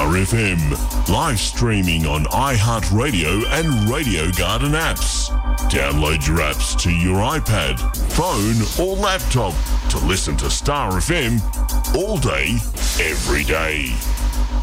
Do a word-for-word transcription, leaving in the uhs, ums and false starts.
Star F M, live streaming on iHeartRadio and Radio Garden apps. Download your apps to your iPad, phone or laptop to listen to Star F M all day, every day.